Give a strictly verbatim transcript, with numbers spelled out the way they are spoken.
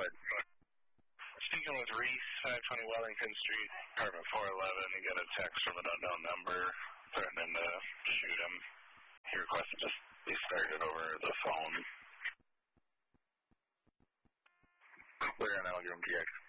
ahead. Speaking with Reese, five twenty Wellington Street, apartment four eleven. He got a text from an unknown number threatening to shoot him. He requested just be started over the phone. Clear on Algebra T X.